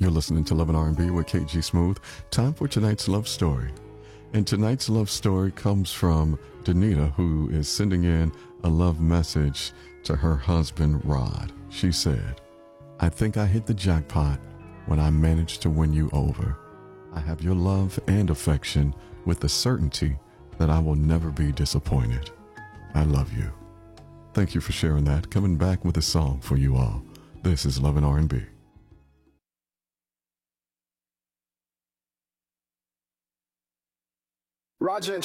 You're listening to Love and R&B with KG Smooth. Time for tonight's love story. And tonight's love story comes from Danita, who is sending in a love message to her husband, Rod. She said, I think I hit the jackpot when I managed to win you over. I have your love and affection with the certainty that I will never be disappointed. I love you. Thank you for sharing that. Coming back with a song for you all. This is Love and R&B. Roger and